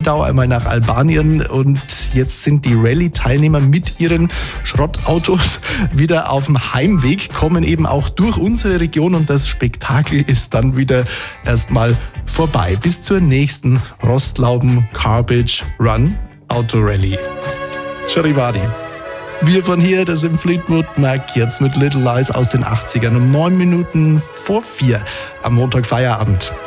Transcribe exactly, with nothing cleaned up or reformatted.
Moldau, einmal nach Albanien und jetzt sind die Rallye-Teilnehmer mit ihren Schrottautos wieder auf dem Heimweg, kommen eben auch durch unsere Region und das Spektakel ist dann wieder erstmal vorbei. Bis zur nächsten Rostlauben Carbage Run Auto Rallye. Charivari. Wir von hier, das im Fleetwood Mac, jetzt mit Little Lies aus den achtzigern um neun Minuten vor vier am Montag Feierabend.